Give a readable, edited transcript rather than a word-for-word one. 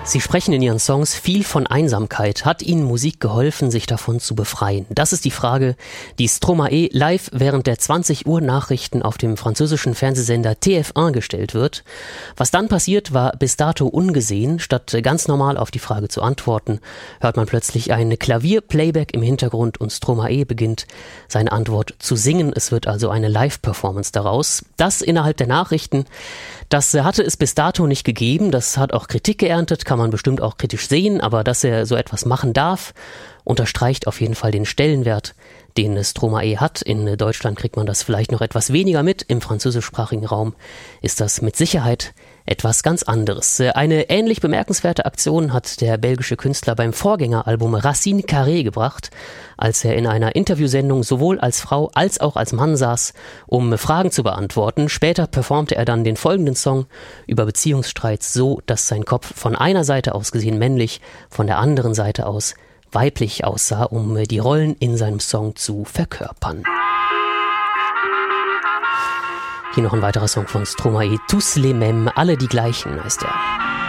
Sie sprechen in ihren Songs viel von Einsamkeit. Hat Ihnen Musik geholfen, sich davon zu befreien? Das ist die Frage, die Stromae live während der 20 Uhr Nachrichten auf dem französischen Fernsehsender TF1 gestellt wird. Was dann passiert, war bis dato ungesehen. Statt ganz normal auf die Frage zu antworten, hört man plötzlich ein Klavier-Playback im Hintergrund und Stromae beginnt seine Antwort zu singen. Es wird also eine Live-Performance daraus. Das innerhalb der Nachrichten. Das hatte es bis dato nicht gegeben, das hat auch Kritik geerntet, kann man bestimmt auch kritisch sehen, aber dass er so etwas machen darf, unterstreicht auf jeden Fall den Stellenwert, den Stromae hat. In Deutschland kriegt man das vielleicht noch etwas weniger mit, im französischsprachigen Raum ist das mit Sicherheit etwas ganz anderes. Eine ähnlich bemerkenswerte Aktion hat der belgische Künstler beim Vorgängeralbum Racine Carrée gebracht, als er in einer Interviewsendung sowohl als Frau als auch als Mann saß, um Fragen zu beantworten. Später performte er dann den folgenden Song über Beziehungsstreits so, dass sein Kopf von einer Seite aus gesehen männlich, von der anderen Seite aus weiblich aussah, um die Rollen in seinem Song zu verkörpern. Hier noch ein weiterer Song von Stromae, Tous les mêmes, alle die gleichen heißt er.